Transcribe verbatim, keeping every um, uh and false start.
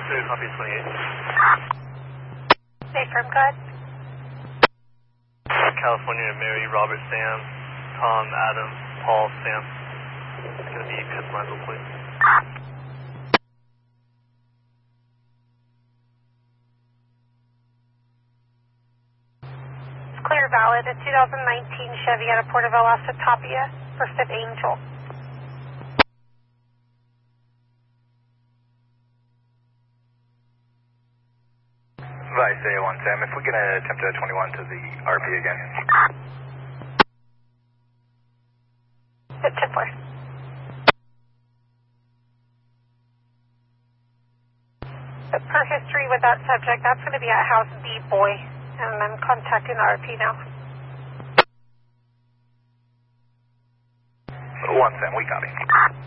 two, copy twenty-eight. Stay firm, good. California, Mary, Robert, Sam, Tom, Adam, Paul, Sam. It's going to be customizable, please. Clear valid, a two thousand nineteen Chevy out of Porterville, Asta Tapia for Fifth Angel. Vice A one Sam, if we can attempt a twenty-one to the R P again. Hit ten four. Per history with that subject, that's going to be at House B, boy. And I'm contacting the R P now. one Sam, we copy.